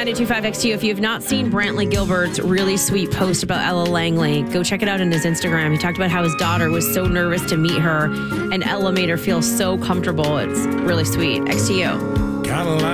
925XTU. If you have not seen Brantley Gilbert's really sweet post about Ella Langley, go check it out on his Instagram. He talked about how his daughter was so nervous to meet her, and Ella made her feel so comfortable. It's really sweet. XTU.